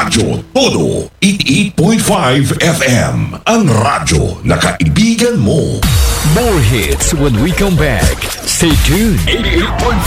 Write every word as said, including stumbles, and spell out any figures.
Radyo Todo, eighty-eight point five F M. Ang radyo na kaibigan mo. More hits when we come back. Stay tuned. eighty-eight point five